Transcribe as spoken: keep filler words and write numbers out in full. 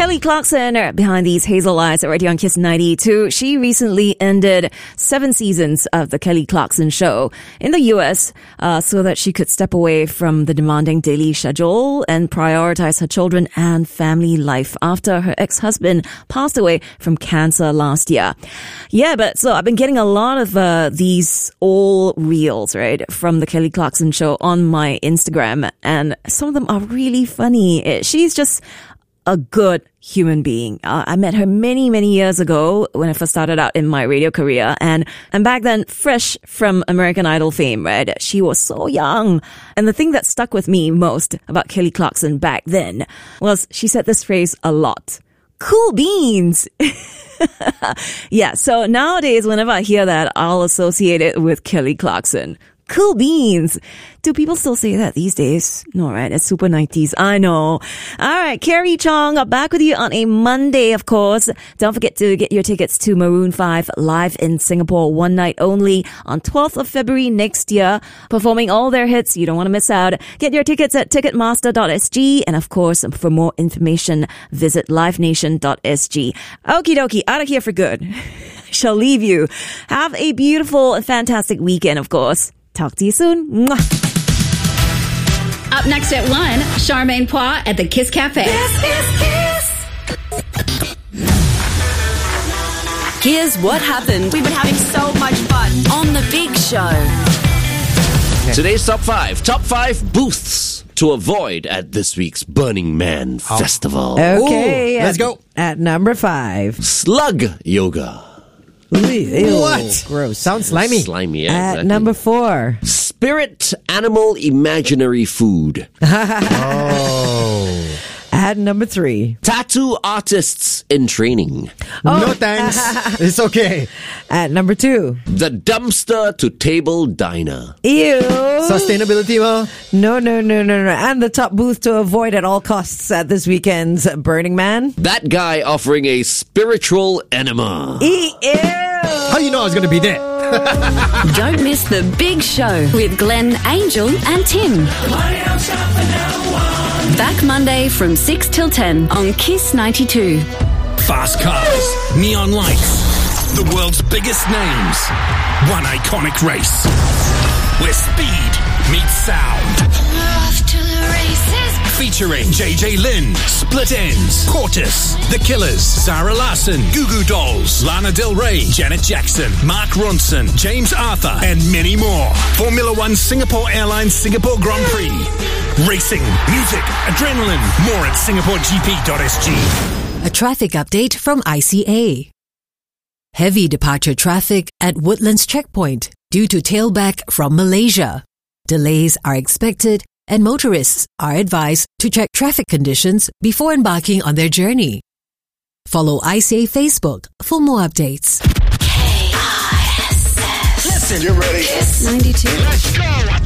Kelly Clarkson behind these hazel eyes already on Kiss ninety-two. She recently ended seven seasons of the Kelly Clarkson Show in the U S uh, so that she could step away from the demanding daily schedule and prioritize her children and family life after her ex-husband passed away from cancer last year. Yeah, but so I've been getting a lot of uh, these old reels, right, from the Kelly Clarkson Show on my Instagram, and some of them are really funny. She's just a good human being. Uh, I met her many, many years ago when I first started out in my radio career. And, and back then, fresh from American Idol fame, right? She was so young. And the thing that stuck with me most about Kelly Clarkson back then was she said this phrase a lot. Cool beans. Yeah, so nowadays, whenever I hear that, I'll associate it with Kelly Clarkson. Cool beans. Do people still say that these days? No, right? It's super nineties. I know. All right. Carrie Chong, back with you on a Monday, of course. Don't forget to get your tickets to Maroon five live in Singapore one night only on twelfth of February next year, performing all their hits. You don't want to miss out. Get your tickets at ticketmaster dot s g. And of course, for more information, visit live nation dot s g. Okie dokie. Out of here for good. Shall leave you. Have a beautiful and fantastic weekend, of course. Talk to you soon. Mwah. Up next at one, Charmaine Pois at the Kiss Cafe. This is Kiss. Here's what happened. We've been having so much fun on The Big Show. Today's top five. Top five booths to avoid at this week's Burning Man oh. Festival. Okay. Ooh, let's go. At number five. Slug yoga. Ew, what? Gross. Sounds slimy. Slimy, yeah. At Exactly. number four. Spirit animal imaginary food. Oh. At number three. Tattoo artists in training. Oh. No thanks. It's okay. At number two. The dumpster to table diner. Ew. Sustainability, mo? No, no, no, no, no. And the top booth to avoid at all costs at this weekend's Burning Man. That guy offering a spiritual enema. Ew. How do you know I was going to be there? Don't miss The Big Show with Glenn, Angel and Tim. Back Monday from six till ten on Kiss ninety-two. Fast cars, neon lights, the world's biggest names. One iconic race where speed meets sound. Off to the races. Featuring J J Lynn, Split Ends, Cortus, The Killers, Zara Larsson, Goo Goo Dolls, Lana Del Rey, Janet Jackson, Mark Ronson, James Arthur, and many more. Formula One Singapore Airlines Singapore Grand Prix. Racing, music, adrenaline. More at singapore g p dot s g. A traffic update from I C A. Heavy departure traffic at Woodlands Checkpoint due to tailback from Malaysia. Delays are expected and motorists are advised to check traffic conditions before embarking on their journey. Follow I C A Facebook for more updates. K I S S. Listen, you ready? Kiss ninety-two. Let's go.